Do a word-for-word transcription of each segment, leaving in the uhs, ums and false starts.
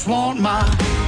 just want my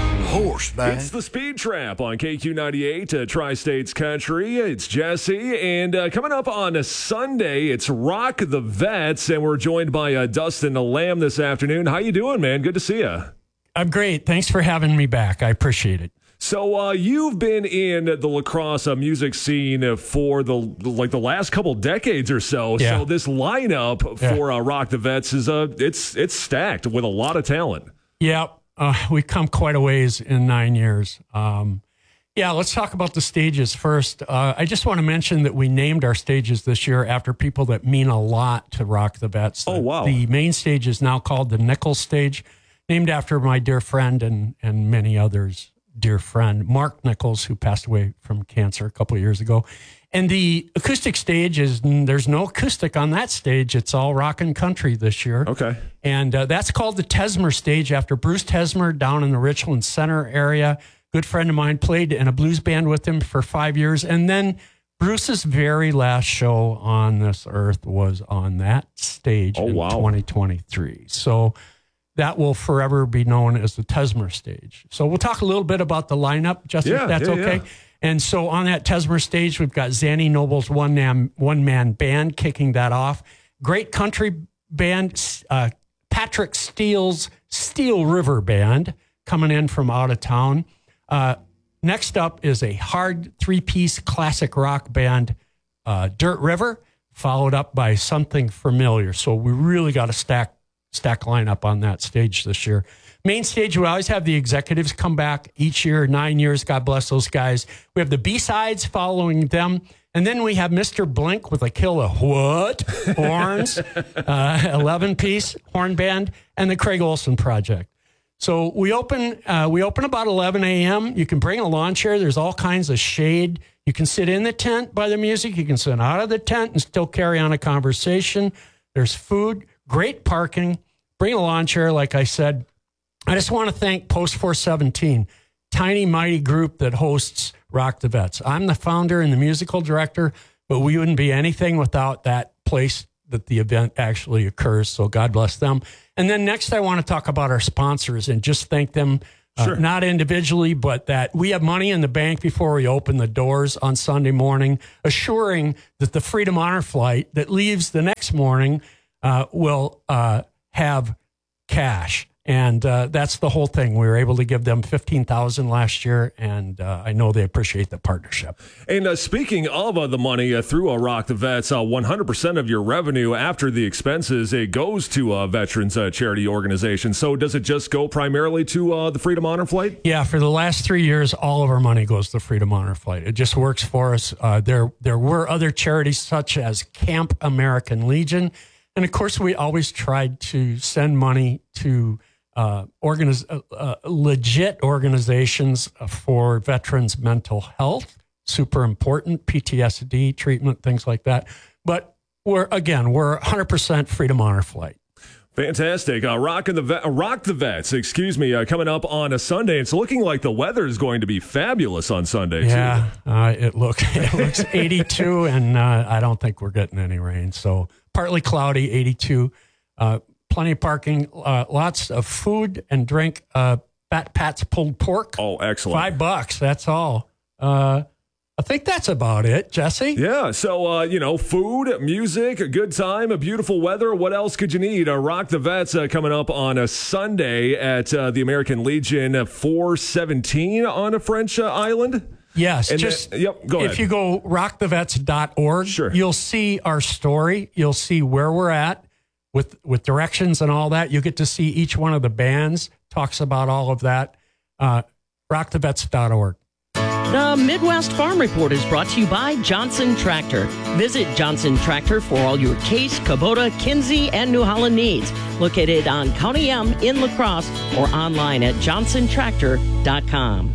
horse back. It's the Speed Trap on K Q ninety-eight, uh, Tri-States Country. It's Jesse, and uh, coming up on a Sunday, it's Rock the Vets, and we're joined by uh, Dustin Lamb this afternoon. How you doing, man? Good to see you. I'm great. Thanks for having me back. I appreciate it. So uh, you've been in the lacrosse uh, music scene for the like the last couple decades or so. Yeah. So this lineup Yeah. for uh, Rock the Vets is uh, it's it's stacked with a lot of talent. Yeah, uh, we've come quite a ways in nine years. Um, yeah, let's talk about the stages first. Uh, I just want to mention that we named our stages this year after people that mean a lot to Rock the Vets. Oh, wow. The main stage is now called the Nichols Stage, named after my dear friend and, and many others. Dear friend, Mark Nichols, who passed away from cancer a couple of years ago. And the acoustic stage is, there's no acoustic on that stage. It's all rock and country this year. Okay. And uh, that's called the Tesmer Stage after Bruce Tesmer down in the Richland Center area. Good friend of mine, played in a blues band with him for five years. And then Bruce's very last show on this earth was on that stage Oh, in wow. twenty twenty-three. So that will forever be known as the Tesmer Stage. So we'll talk a little bit about the lineup, Justin, Yeah, if that's yeah, okay. yeah. And so on that Tesmer Stage, we've got Zanny Noble's one-man one-man band kicking that off. Great country band, uh, Patrick Steele's Steel River Band coming in from out of town. Uh, next up is a hard three-piece classic rock band, uh, Dirt River, followed up by Something Familiar. So we really got a stack stack lineup on that stage this year. Main stage, we always have the executives come back each year, nine years. God bless those guys. We have the B-sides following them. And then we have Mister Blink with a kill of what? Horns, uh, eleven-piece horn band, and the Craig Olson Project. So we open uh, we open about eleven a.m. You can bring a lawn chair. There's all kinds of shade. You can sit in the tent by the music. You can sit out of the tent and still carry on a conversation. There's food, great parking. Bring a lawn chair, like I said. I just want to thank Post four seventeen, tiny, mighty group that hosts Rock the Vets. I'm the founder and the musical director, but we wouldn't be anything without that place that the event actually occurs. So God bless them. And then next, I want to talk about our sponsors and just thank them, uh, Sure. not individually, but that we have money in the bank before we open the doors on Sunday morning, assuring that the Freedom Honor flight that leaves the next morning uh, will uh, have cash. And uh, that's the whole thing. We were able to give them fifteen thousand dollars last year, and uh, I know they appreciate the partnership. And uh, speaking of uh, the money uh, through uh, Rock the Vets, uh, one hundred percent of your revenue after the expenses, it goes to uh, veterans uh, charity organizations. So does it just go primarily to uh, the Freedom Honor Flight? Yeah, for the last three years, all of our money goes to Freedom Honor Flight. It just works for us. Uh, there, there were other charities such as Camp American Legion. And of course, we always tried to send money to Uh, organiz- uh, uh, legit organizations for veterans' mental health, super important, P T S D treatment, things like that. But we're, again, we're one hundred percent Freedom Honor Flight. Fantastic. Uh, rock, the Ve- uh, Rock the Vets, excuse me, uh, coming up on a Sunday. It's looking like the weather is going to be fabulous on Sunday, Yeah, too. uh, it, look, it looks eighty-two, and uh, I don't think we're getting any rain. So partly cloudy, eighty-two. Uh, Plenty of parking, uh, lots of food and drink. Uh, Fat Pat's pulled pork. Oh, excellent. Five bucks, that's all. Uh, I think that's about it, Jesse. Yeah, so, uh, you know, food, music, a good time, a beautiful weather. What else could you need? Uh, Rock the Vets uh, coming up on a Sunday at uh, the American Legion, four seventeen on a French uh, island. Yes, And just then- yep, go if ahead. you go rock the vets dot org, Sure. you'll see our story. You'll see where we're at with with directions and all that. You get to see each one of the bands, talks about all of that. Uh, rock the vets dot org. The Midwest Farm Report is brought to you by Johnson Tractor. Visit Johnson Tractor for all your Case, Kubota, Kinsey, and New Holland needs. Located on County M in La Crosse or online at johnson tractor dot com.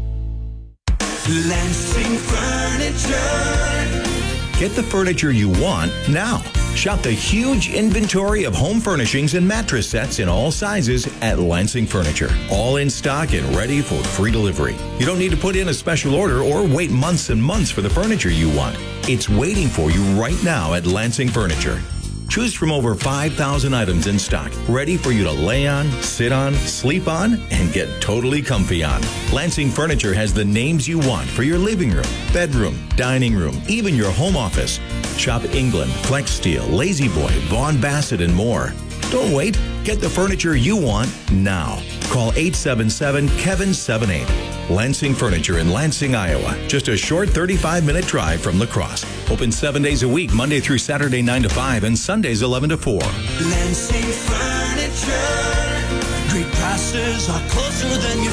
Lansing Furniture. Get the furniture you want now. Shop the huge inventory of home furnishings and mattress sets in all sizes at Lansing Furniture. All in stock and ready for free delivery. You don't need to put in a special order or wait months and months for the furniture you want. It's waiting for you right now at Lansing Furniture. Choose from over five thousand items in stock, ready for you to lay on, sit on, sleep on, and get totally comfy on. Lansing Furniture has the names you want for your living room, bedroom, dining room, even your home office. Shop England, Flex Steel, Lazy Boy, Vaughn Bassett, and more. Don't wait. Get the furniture you want now. Call eight seven seven, Kevin seven eight. Lansing Furniture in Lansing, Iowa. Just a short thirty-five minute drive from La Crosse. Open seven days a week, Monday through Saturday, nine to five, and Sundays, eleven to four. Lansing Furniture. Great prices are closer than you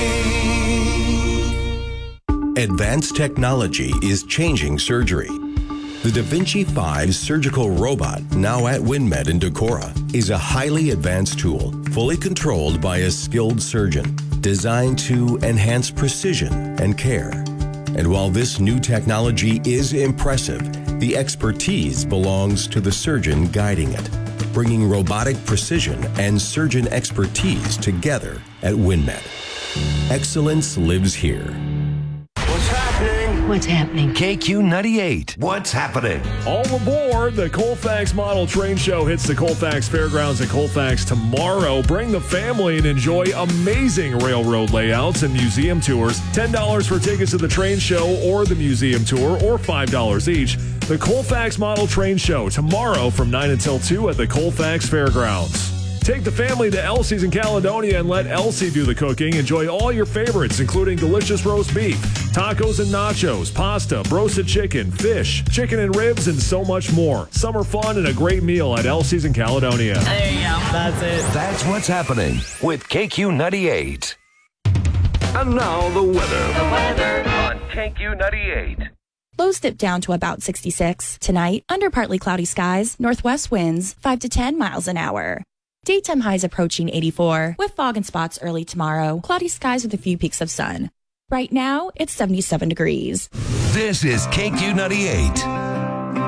think. Advanced technology is changing surgery. The Da Vinci five surgical robot, now at WinMed in Decorah, is a highly advanced tool, fully controlled by a skilled surgeon, designed to enhance precision and care. And while this new technology is impressive, the expertise belongs to the surgeon guiding it, bringing robotic precision and surgeon expertise together at WinMed. Excellence lives here. What's happening? K Q ninety-eight. What's happening? All aboard. The Colfax Model Train Show hits the Colfax Fairgrounds in Colfax tomorrow. Bring the family and enjoy amazing railroad layouts and museum tours. ten dollars for tickets to the train show or the museum tour, or five dollars each. The Colfax Model Train Show tomorrow from nine until two at the Colfax Fairgrounds. Take the family to Elsie's in Caledonia and let Elsie do the cooking. Enjoy all your favorites, including delicious roast beef, tacos and nachos, pasta, roasted chicken, fish, chicken and ribs, and so much more. Summer fun and a great meal at Elsie's in Caledonia. There you go. That's it. That's what's happening with K Q ninety-eight. And now the weather. The weather on K Q ninety-eight. Lows dip down to about sixty-six. Tonight, under partly cloudy skies, northwest winds five to ten miles an hour. Daytime highs approaching eighty-four, with fog and spots early tomorrow. Cloudy skies with a few peaks of sun. Right now, it's seventy-seven degrees. This is K Q ninety-eight.